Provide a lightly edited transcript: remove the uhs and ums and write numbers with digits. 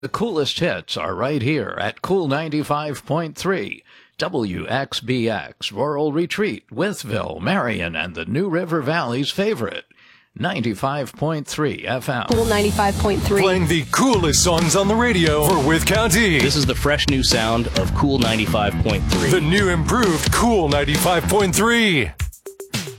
The coolest hits are right here at Cool 95.3, WXBX, Rural Retreat, Withville, Marion, and the New River Valley's favorite, 95.3 FM. Cool 95.3. Playing the coolest songs on the radio for Wythe County. This is the fresh new sound of Cool 95.3. The new improved Cool 95.3.